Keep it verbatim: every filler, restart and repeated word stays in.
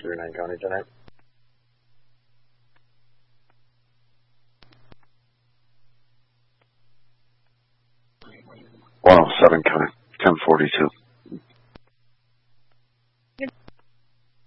through nine County tonight. one oh seven County, ten forty-two.